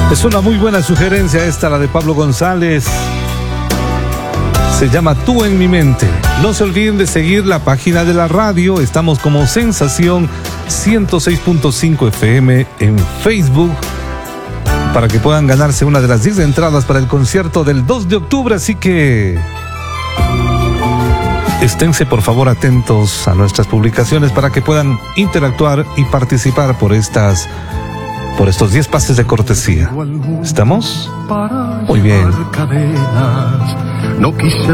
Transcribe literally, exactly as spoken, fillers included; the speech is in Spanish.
Es una muy buena sugerencia esta, la de Pablo González. Se llama Tú en mi mente. No se olviden de seguir la página de la radio. Estamos como Sensación ciento seis punto cinco F M en Facebook, para que puedan ganarse una de las diez entradas para el concierto del dos de octubre. Así que esténse por favor atentos a nuestras publicaciones para que puedan interactuar y participar por estas por estos diez pases de cortesía. ¿Estamos? Muy bien. No quise